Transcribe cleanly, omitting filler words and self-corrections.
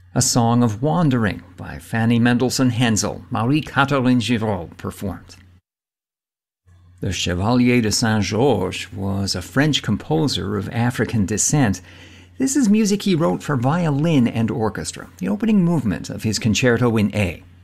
A Song of Wandering by Fanny Mendelssohn Hensel, Marie-Catherine Giraud performed. The Chevalier de Saint-Georges was a French composer of African descent. This is music he wrote for violin and orchestra, the opening movement of his Concerto in A.